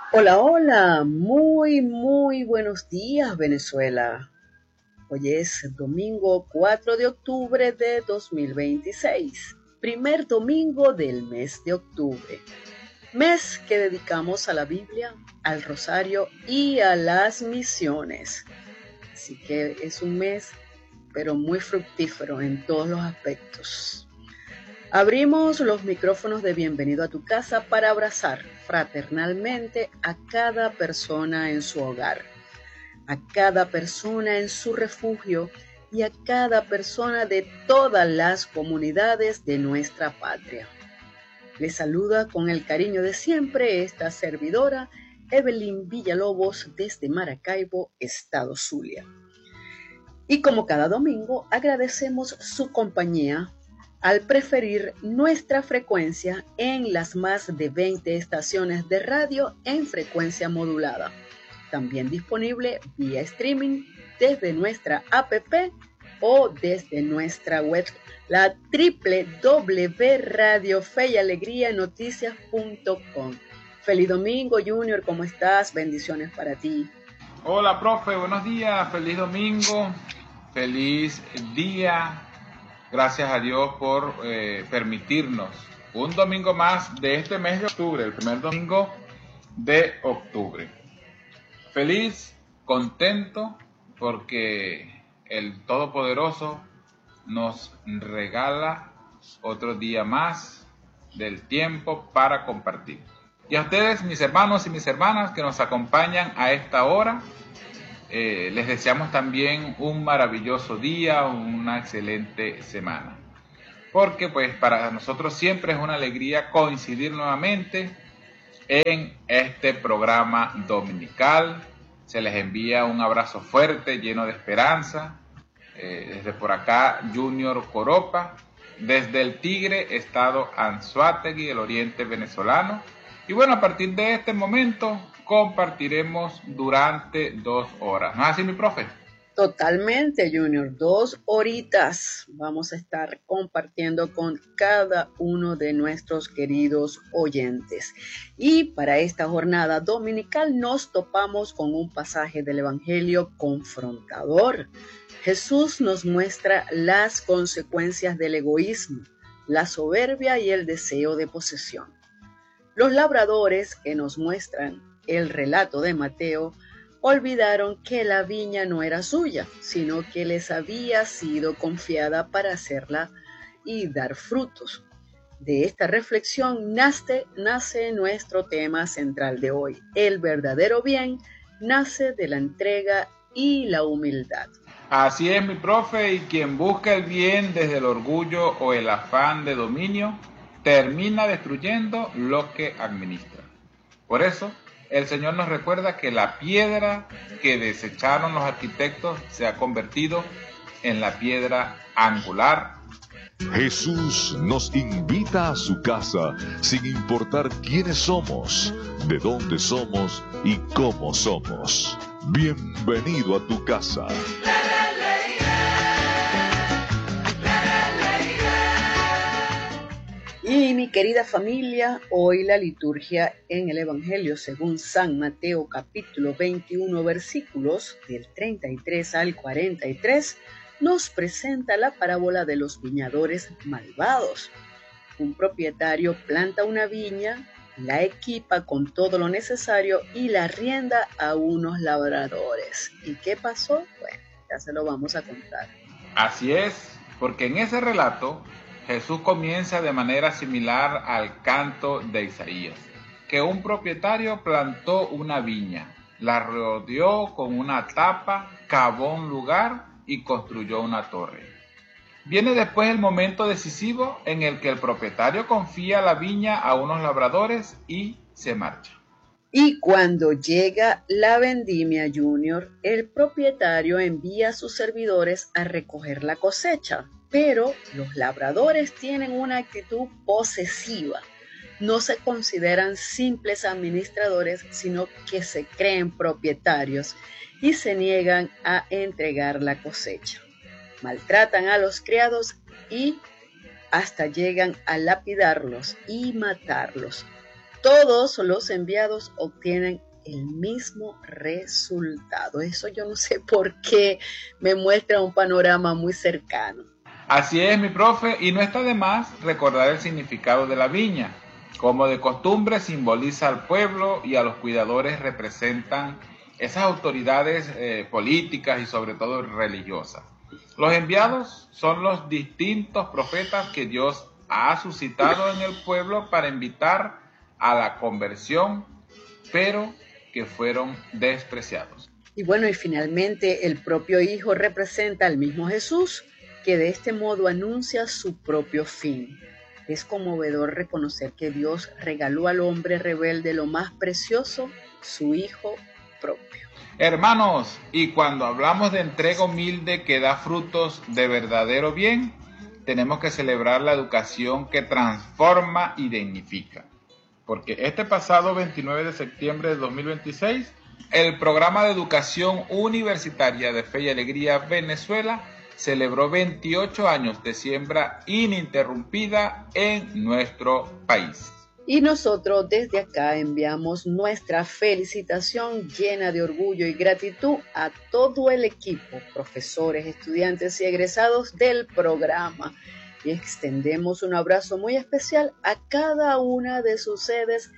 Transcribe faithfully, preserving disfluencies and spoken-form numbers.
Hola, hola, muy, muy buenos días, Venezuela. Hoy es domingo cuatro de octubre de dos mil veintiséis, primer domingo del mes de octubre, mes que dedicamos a la Biblia, al rosario y a las misiones. Así que es un mes, pero muy fructífero en todos los aspectos. Abrimos los micrófonos de Bienvenido a tu casa para abrazar fraternalmente a cada persona en su hogar, a cada persona en su refugio y a cada persona de todas las comunidades de nuestra patria. Les saluda con el cariño de siempre esta servidora, Evelyn Villalobos, desde Maracaibo, Estado Zulia. Y como cada domingo, agradecemos su compañía al preferir nuestra frecuencia en las más de veinte estaciones de radio en frecuencia modulada. También disponible vía streaming desde nuestra app o desde nuestra web, la doble u doble u doble u punto radio fe y alegría noticias punto com. Feliz domingo, Junior, ¿cómo estás? Bendiciones para ti. Hola, profe, buenos días, feliz domingo, feliz día. Gracias a Dios por eh, permitirnos un domingo más de este mes de octubre, el primer domingo de octubre. Feliz, contento, porque el Todopoderoso nos regala otro día más del tiempo para compartir. Y a ustedes, mis hermanos y mis hermanas que nos acompañan a esta hora, eh, les deseamos también un maravilloso día, una excelente semana. Porque pues para nosotros siempre es una alegría coincidir nuevamente en este programa dominical. Se les envía un abrazo fuerte, lleno de esperanza. Eh, desde por acá, Junior Coropa, desde el Tigre, estado Anzoátegui, el oriente venezolano. Y bueno, a partir de este momento compartiremos durante dos horas. ¿No es así, mi profe? Totalmente, Junior. Dos horitas vamos a estar compartiendo con cada uno de nuestros queridos oyentes. Y para esta jornada dominical nos topamos con un pasaje del Evangelio confrontador. Jesús nos muestra las consecuencias del egoísmo, la soberbia y el deseo de posesión. Los labradores que nos muestran el relato de Mateo olvidaron que la viña no era suya, sino que les había sido confiada para hacerla y dar frutos. De esta reflexión nace, nace nuestro tema central de hoy. El verdadero bien nace de la entrega y la humildad. Así es, mi profe, y quien busca el bien desde el orgullo o el afán de dominio, termina destruyendo lo que administra. Por eso, el Señor nos recuerda que la piedra que desecharon los arquitectos se ha convertido en la piedra angular. Jesús nos invita a su casa sin importar quiénes somos, de dónde somos y cómo somos. Bienvenido a tu casa. Y mi querida familia, hoy la liturgia en el Evangelio según San Mateo capítulo veintiuno versículos del treinta y tres al cuarenta y tres nos presenta la parábola de los viñadores malvados. Un propietario planta una viña, la equipa con todo lo necesario y la arrienda a unos labradores. ¿Y qué pasó? Bueno, ya se lo vamos a contar. Así es, porque en ese relato Jesús comienza de manera similar al canto de Isaías, que un propietario plantó una viña, la rodeó con una tapa, cavó un lugar y construyó una torre. Viene después el momento decisivo en el que el propietario confía la viña a unos labradores y se marcha. Y cuando llega la vendimia, Junior, el propietario envía a sus servidores a recoger la cosecha. Pero los labradores tienen una actitud posesiva. No se consideran simples administradores, sino que se creen propietarios y se niegan a entregar la cosecha. Maltratan a los criados y hasta llegan a lapidarlos y matarlos. todos los enviados obtienen el mismo resultado. Eso yo no sé por qué me muestra un panorama muy cercano. Así es, mi profe, y no está de más recordar el significado de la viña. Como de costumbre simboliza al pueblo y a los cuidadores representan esas autoridades eh, políticas y sobre todo religiosas. Los enviados son los distintos profetas que Dios ha suscitado en el pueblo para invitar a la conversión, pero que fueron despreciados. Y bueno, y finalmente el propio Hijo representa al mismo Jesús, que de este modo anuncia su propio fin. Es conmovedor reconocer que Dios regaló al hombre rebelde lo más precioso, su Hijo propio. Hermanos, y cuando hablamos de entrega humilde que da frutos de verdadero bien, tenemos que celebrar la educación que transforma y dignifica. Porque este pasado veintinueve de septiembre de dos mil veintiséis, el programa de educación universitaria de Fe y Alegría Venezuela celebró veintiocho años de siembra ininterrumpida en nuestro país. Y nosotros desde acá enviamos nuestra felicitación llena de orgullo y gratitud a todo el equipo, profesores, estudiantes y egresados del programa. Y extendemos un abrazo muy especial a cada una de sus sedes